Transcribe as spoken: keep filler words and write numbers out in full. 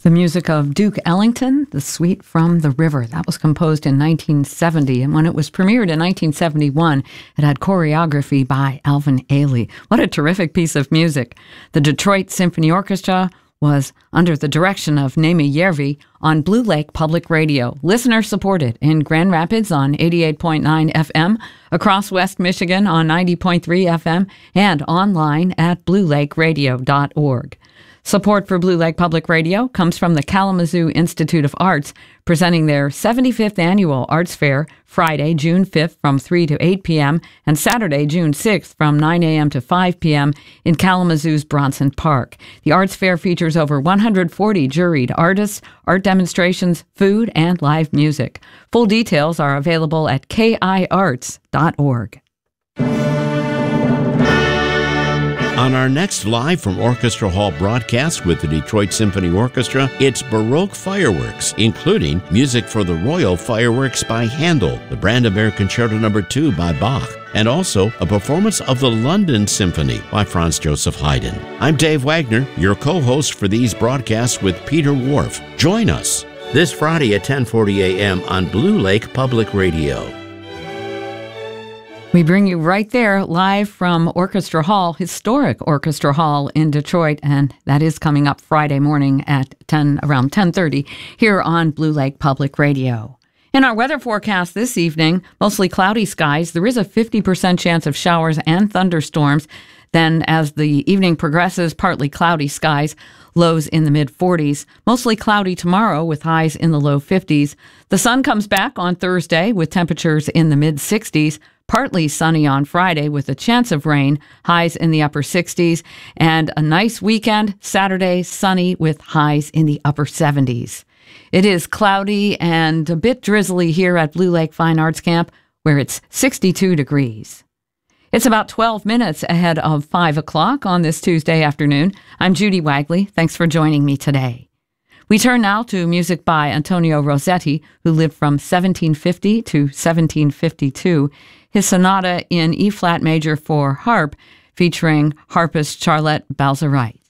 The music of Duke Ellington, The Suite from the River. That was composed in nineteen seventy, and when it was premiered in nineteen seventy-one, it had choreography by Alvin Ailey. What a terrific piece of music. The Detroit Symphony Orchestra was under the direction of Nemi Järvi on Blue Lake Public Radio, listener-supported in Grand Rapids on eighty-eight point nine F M, across West Michigan on ninety point three F M, and online at blue lake radio dot org. Support for Blue Lake Public Radio comes from the Kalamazoo Institute of Arts, presenting their seventy-fifth Annual Arts Fair Friday, June fifth from three to eight p.m. and Saturday, June sixth from nine a.m. to five p.m. in Kalamazoo's Bronson Park. The Arts Fair features over one hundred forty juried artists, art demonstrations, food, and live music. Full details are available at k i arts dot org. On our next Live from Orchestra Hall broadcast with the Detroit Symphony Orchestra, it's Baroque fireworks, including music for the Royal Fireworks by Handel, the Brandenburg Concerto Number two by Bach, and also a performance of the London Symphony by Franz Joseph Haydn. I'm Dave Wagner, your co-host for these broadcasts with Peter Whorf. Join us this Friday at ten forty a.m. on Blue Lake Public Radio. We bring you right there live from Orchestra Hall, historic Orchestra Hall in Detroit, and that is coming up Friday morning at ten, around ten thirty here on Blue Lake Public Radio. In our weather forecast this evening, mostly cloudy skies. There is a fifty percent chance of showers and thunderstorms. Then as the evening progresses, partly cloudy skies, lows in the mid forties. Mostly cloudy tomorrow with highs in the low fifties. The sun comes back on Thursday with temperatures in the mid sixties. Partly sunny on Friday with a chance of rain, highs in the upper sixties, and a nice weekend, Saturday, sunny with highs in the upper seventies. It is cloudy and a bit drizzly here at Blue Lake Fine Arts Camp, where it's sixty-two degrees. It's about twelve minutes ahead of five o'clock on this Tuesday afternoon. I'm Judy Wagley. Thanks for joining me today. We turn now to music by Antonio Rossetti, who lived from seventeen fifty to seventeen fifty-two. His sonata in E-flat major for harp, featuring harpist Charlotte Balzerite.